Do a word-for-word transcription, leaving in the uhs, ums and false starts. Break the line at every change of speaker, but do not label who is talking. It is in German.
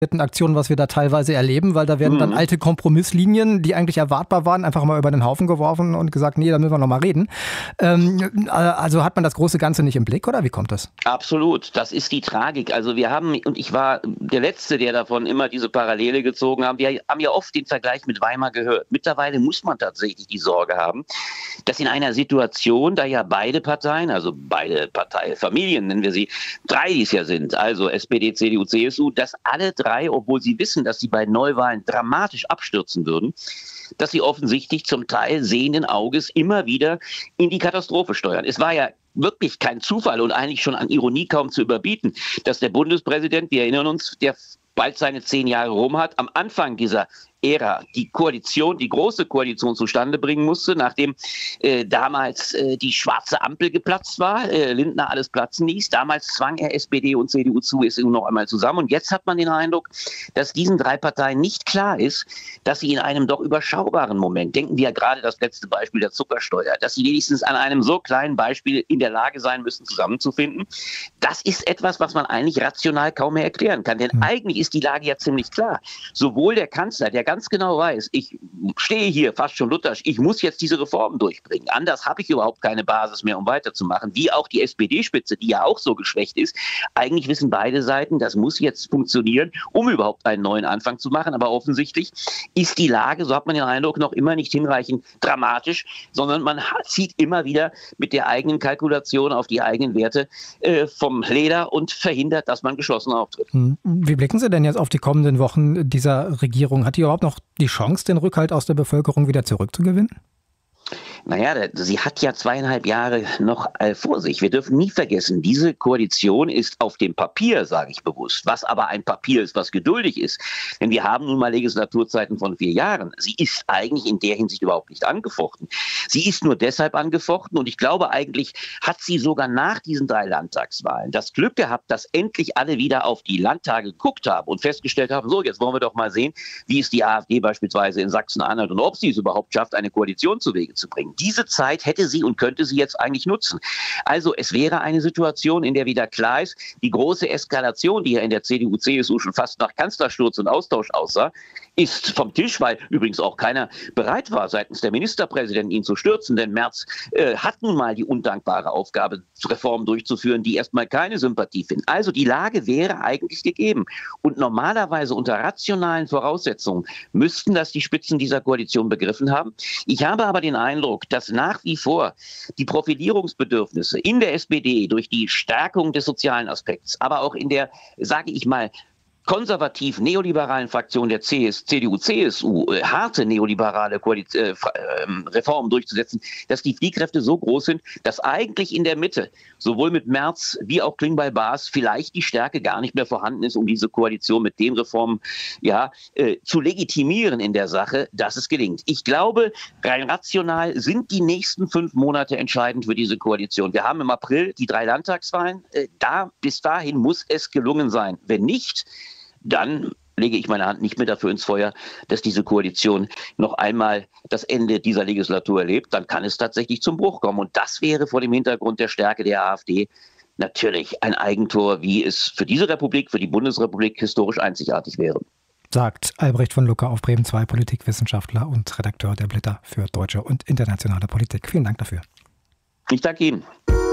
Aktionen, was wir da teilweise erleben, weil da werden dann alte Kompromisslinien, die eigentlich erwartbar waren, einfach mal über den Haufen geworfen und gesagt, nee, da müssen wir noch mal reden. Ähm, also hat man das große Ganze nicht im Blick, oder wie kommt das?
Absolut, das ist die Tragik. Also wir haben, und ich war der Letzte, der davon immer diese Parallele gezogen haben, wir haben ja oft den Vergleich mit Weimar gehört. Mittlerweile muss man tatsächlich die Sorge haben, dass in einer Situation, da ja beide Parteien, also beide Parteifamilien, nennen wir sie, drei, die es ja sind, also S P D, C D U, C S U, dass alle drei, obwohl sie wissen, dass sie bei Neuwahlen dramatisch abstürzen würden, dass sie offensichtlich zum Teil sehenden Auges immer wieder in die Katastrophe steuern. Es war ja wirklich kein Zufall und eigentlich schon an Ironie kaum zu überbieten, dass der Bundespräsident, wir erinnern uns, der bald seine zehn Jahre rum hat, am Anfang dieser Ära die Koalition, die große Koalition zustande bringen musste, nachdem äh, damals äh, die schwarze Ampel geplatzt war, äh, Lindner alles platzen ließ. Damals zwang er S P D und C D U zu, ist noch einmal zusammen. Und jetzt hat man den Eindruck, dass diesen drei Parteien nicht klar ist, dass sie in einem doch überschaubaren Moment, denken wir ja gerade das letzte Beispiel der Zuckersteuer, dass sie wenigstens an einem so kleinen Beispiel in der Lage sein müssen, zusammenzufinden. Das ist etwas, was man eigentlich rational kaum mehr erklären kann. Denn mhm. eigentlich ist die Lage ja ziemlich klar. Sowohl der Kanzler, der ganz genau weiß, ich stehe hier fast schon lutherisch, ich muss jetzt diese Reformen durchbringen. Anders habe ich überhaupt keine Basis mehr, um weiterzumachen. Wie auch die S P D-Spitze, die ja auch so geschwächt ist. Eigentlich wissen beide Seiten, das muss jetzt funktionieren, um überhaupt einen neuen Anfang zu machen. Aber offensichtlich ist die Lage, so hat man den Eindruck, noch immer nicht hinreichend dramatisch, sondern man zieht immer wieder mit der eigenen Kalkulation auf die eigenen Werte äh, vom Leder und verhindert, dass man geschlossen auftritt.
Wie blicken Sie denn jetzt auf die kommenden Wochen dieser Regierung? Hat die überhaupt noch die Chance, den Rückhalt aus der Bevölkerung wieder zurückzugewinnen?
Naja, sie hat ja zweieinhalb Jahre noch vor sich. Wir dürfen nie vergessen, diese Koalition ist auf dem Papier, sage ich bewusst, was aber ein Papier ist, was geduldig ist. Denn wir haben nun mal Legislaturzeiten von vier Jahren. Sie ist eigentlich in der Hinsicht überhaupt nicht angefochten. Sie ist nur deshalb angefochten und ich glaube eigentlich hat sie sogar nach diesen drei Landtagswahlen das Glück gehabt, dass endlich alle wieder auf die Landtage geguckt haben und festgestellt haben, so jetzt wollen wir doch mal sehen, wie es die AfD beispielsweise in Sachsen-Anhalt und ob sie es überhaupt schafft, eine Koalition zu Wege zu bringen. Diese Zeit hätte sie und könnte sie jetzt eigentlich nutzen. Also es wäre eine Situation, in der wieder klar ist, die große Eskalation, die ja in der C D U, C S U schon fast nach Kanzlersturz und Austausch aussah, ist vom Tisch, weil übrigens auch keiner bereit war, seitens der Ministerpräsidenten ihn zu stürzen. Denn Merz äh, hat nun mal die undankbare Aufgabe, Reformen durchzuführen, die erstmal keine Sympathie finden. Also die Lage wäre eigentlich gegeben. Und normalerweise unter rationalen Voraussetzungen müssten das die Spitzen dieser Koalition begriffen haben. Ich habe aber den Eindruck, dass nach wie vor die Profilierungsbedürfnisse in der S P D durch die Stärkung des sozialen Aspekts, aber auch in der, sage ich mal, konservativ-neoliberalen Fraktion der C D U, C S U äh, harte neoliberale Koaliz- äh, Reformen durchzusetzen, dass die Fliehkräfte so groß sind, dass eigentlich in der Mitte, sowohl mit Merz wie auch Klingbeil-Bas, vielleicht die Stärke gar nicht mehr vorhanden ist, um diese Koalition mit den Reformen ja, äh, zu legitimieren in der Sache, dass es gelingt. Ich glaube, rein rational sind die nächsten fünf Monate entscheidend für diese Koalition. Wir haben im April die drei Landtagswahlen. Äh, da, bis dahin muss es gelungen sein. Wenn nicht, dann lege ich meine Hand nicht mehr dafür ins Feuer, dass diese Koalition noch einmal das Ende dieser Legislatur erlebt. Dann kann es tatsächlich zum Bruch kommen. Und das wäre vor dem Hintergrund der Stärke der AfD natürlich ein Eigentor, wie es für diese Republik, für die Bundesrepublik historisch einzigartig wäre.
Sagt Albrecht von Lucke auf Bremen zwei, Politikwissenschaftler und Redakteur der Blätter für deutsche und internationale Politik. Vielen Dank dafür.
Ich danke Ihnen.